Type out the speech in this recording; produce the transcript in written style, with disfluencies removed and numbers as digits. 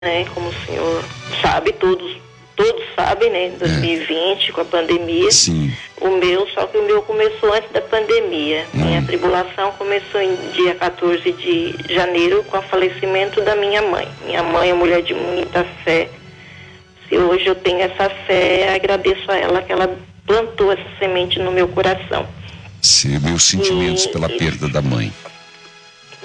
né? Como o senhor sabe, todos sabem, né? 2020, com a pandemia. Sim. Só que o meu começou antes da pandemia. Minha tribulação começou em dia 14 de janeiro com o falecimento da minha mãe. Minha mãe é mulher de muita fé. Se hoje eu tenho essa fé, agradeço a ela que ela plantou essa semente no meu coração. Sim, meus sentimentos pela perda da mãe.